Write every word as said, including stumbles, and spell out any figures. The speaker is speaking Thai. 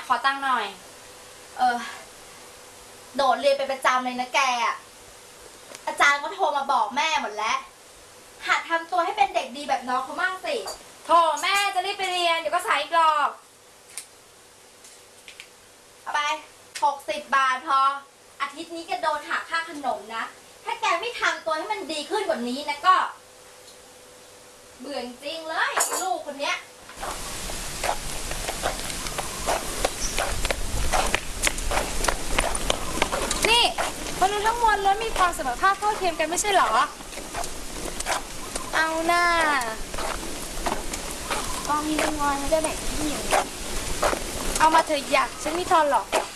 อตังค์หน่อยเออโดดเรียนไปประจำเลยนะแกอ่ะอาจารย์ก็โทรมาบอกแม่หมดแล้วหัดทำตัวให้เป็นเด็กดีแบบน้องเขามั่งสิโถแม่จะรีบไปเรียนเดี๋ยวก็สายอีกรอบเอาไปหกสิบบาทพออาทิตย์นี้แกโดนหักค่าขนมนะถ้าแกไม่ทำตัวให้มันดีขึ้นกว่านี้นะก็เบื่อจริงเลยลูกคนเนี้ยนี่มนุษย์ทั้งมวลล้วนมีความเสมอภาคเท่าเทียมกันไม่ใช่เหรอเอาหน้ากองมีรางวัลจะแบ่งที่หนึ่งเอามาเถอะอยากฉันไม่ทอนหรอก